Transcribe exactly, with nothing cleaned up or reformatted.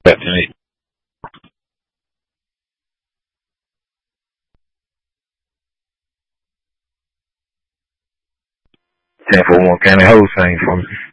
expecting it. ten for one County Whole sing for me.